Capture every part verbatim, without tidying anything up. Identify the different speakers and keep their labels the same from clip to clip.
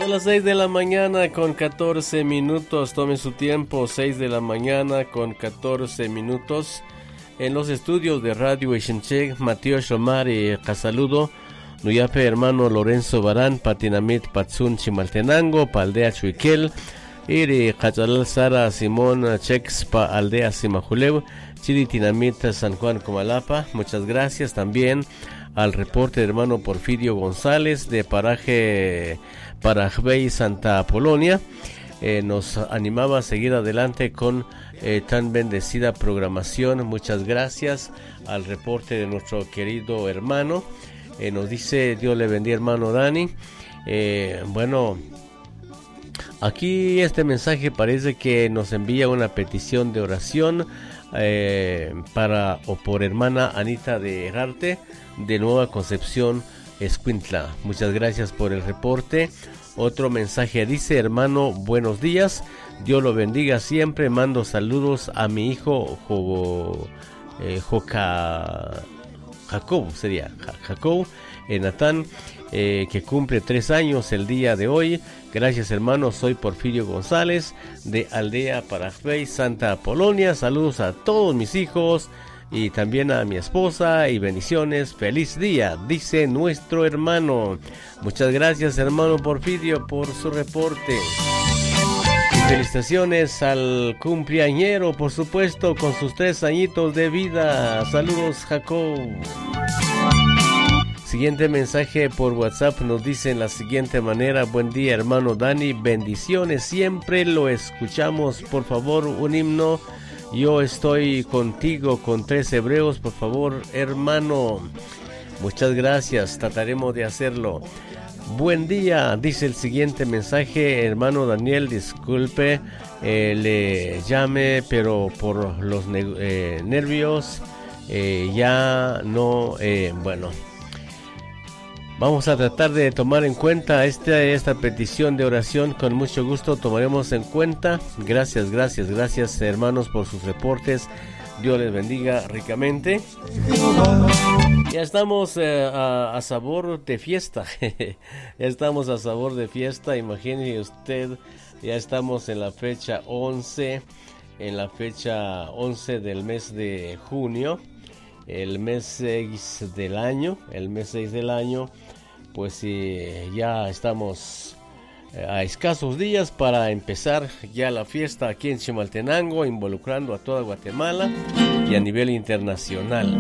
Speaker 1: Son las seis de la mañana con catorce minutos. Tome su tiempo. Seis de la mañana con catorce minutos. En los estudios de Radio Ixincheg, Mateo Shomar y Casaludo, Nuyape hermano Lorenzo Barán, Patinamit Patsun Chimaltenango, pa aldea Chuiquel, Iri Cachalal Sara Simón Chex, pa aldea Simajuleu, Chiritinamit San Juan Comalapa. Muchas gracias también al reporte hermano Porfirio González de Paraje Parajbey, Santa Apolonia. Eh, nos animaba a seguir adelante con eh, tan bendecida programación. Muchas gracias al reporte de nuestro querido hermano. Eh, nos dice, Dios le bendiga hermano Dani. Eh, bueno, aquí este mensaje parece que nos envía una petición de oración eh, para o por hermana Anita de Herarte de Nueva Concepción, Escuintla. Muchas gracias por el reporte. Otro mensaje dice, hermano, buenos días, Dios lo bendiga siempre, mando saludos a mi hijo Jo, eh, Joca, Jacob, sería Jacob, eh, Natán, eh, que cumple tres años el día de hoy. Gracias hermano, soy Porfirio González de Aldea Parajbey, Santa Apolonia. Saludos a todos mis hijos y también a mi esposa y bendiciones. Feliz día, dice nuestro hermano. Muchas gracias hermano Porfirio por su reporte. Y felicitaciones al cumpleañero, por supuesto, con sus tres añitos de vida. Saludos Jacob. Siguiente mensaje por WhatsApp nos dice en la siguiente manera: buen día hermano Dani, bendiciones, siempre lo escuchamos, por favor un himno. Yo estoy contigo con tres hebreos, por favor, hermano. Muchas gracias, trataremos de hacerlo. Buen día, dice el siguiente mensaje, hermano Daniel, disculpe, eh, le llame, pero por los eh, nervios, eh, ya no, eh, bueno. Vamos a tratar de tomar en cuenta esta, esta petición de oración. Con mucho gusto tomaremos en cuenta. Gracias, gracias, gracias hermanos por sus reportes. Dios les bendiga ricamente. Ya estamos eh, a, a sabor de fiesta. Ya estamos a sabor de fiesta. Imagine usted, ya estamos en la fecha once. En la fecha once del mes de junio. El mes seis del año. El mes seis del año. Pues eh, ya estamos eh, a escasos días para empezar ya la fiesta aquí en Chimaltenango, involucrando a toda Guatemala y a nivel internacional.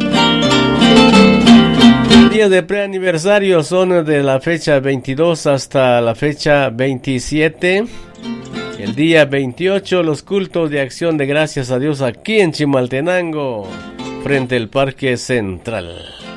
Speaker 1: Días de preaniversario son de la fecha veintidós hasta la fecha veintisiete. El día veintiocho, los cultos de acción de gracias a Dios aquí en Chimaltenango, frente al Parque Central.